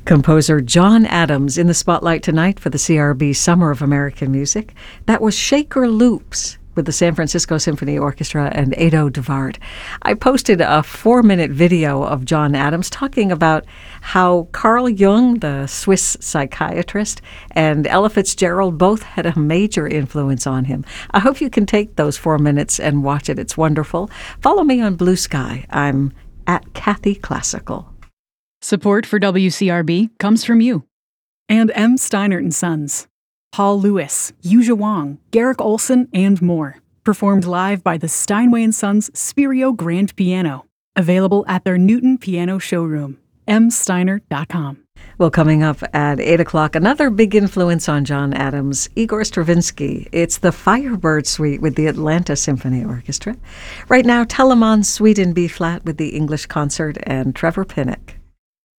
Composer John Adams in the spotlight tonight for the CRB Summer of American Music. That was Shaker Loops with the San Francisco Symphony Orchestra and Ado Devard. I posted a 4-minute video of John Adams talking about how Carl Jung, the Swiss psychiatrist, and Ella Fitzgerald both had a major influence on him. I hope you can take those 4 minutes and watch it. It's wonderful. Follow me on Blue Sky. I'm at Kathy Classical. Support for WCRB comes from you. And M. Steinert & Sons. Paul Lewis, Yuja Wang, Garrick Olson, and more. Performed live by the Steinway & Sons Spirio Grand Piano. Available at their Newton Piano Showroom. msteinert.com. Well, coming up at 8 o'clock, another big influence on John Adams, Igor Stravinsky. It's the Firebird Suite with the Atlanta Symphony Orchestra. Right now, Telemann Suite in B-flat with the English Concert and Trevor Pinnock.